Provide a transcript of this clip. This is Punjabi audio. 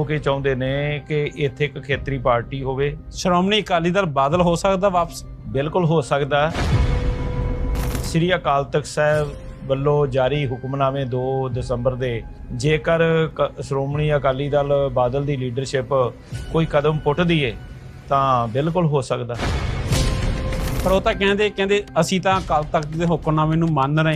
ਕਿ ਚਾਹੁੰਦੇ ਨੇ ਕਿ ਇੱਥੇ ਇੱਕ ਖੇਤਰੀ ਪਾਰਟੀ ਹੋਵੇ। ਸ਼੍ਰੋਮਣੀ ਅਕਾਲੀ ਦਲ ਬਾਦਲ ਹੋ ਸਕਦਾ ਵਾਪਸ? ਬਿਲਕੁਲ ਹੋ ਸਕਦਾ। ਸ੍ਰੀ ਅਕਾਲ ਤਖਤ ਸਾਹਿਬ ਵੱਲੋਂ ਜਾਰੀ ਹੁਕਮਨਾਮੇ 2 ਦਸੰਬਰ ਦੇ ਜੇਕਰ ਸ਼੍ਰੋਮਣੀ ਅਕਾਲੀ ਦਲ ਬਾਦਲ ਦੀ ਲੀਡਰਸ਼ਿਪ ਕੋਈ ਕਦਮ ਪੁੱਟਦੀ ਏ ਤਾਂ ਬਿਲਕੁਲ ਹੋ ਸਕਦਾ। ਪਰ ਉਹ ਤਾਂ ਕਹਿੰਦੇ ਅਸੀਂ ਤਾਂ ਅਕਾਲ ਤਖਤ ਦੇ ਹੁਕਮਨਾਮੇ ਨੂੰ ਮੰਨ ਰਹੇ